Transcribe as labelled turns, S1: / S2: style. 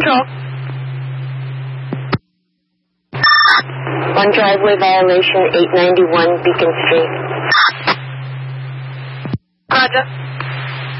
S1: Control.
S2: On driveway violation 891 Beacon Street.
S1: Roger.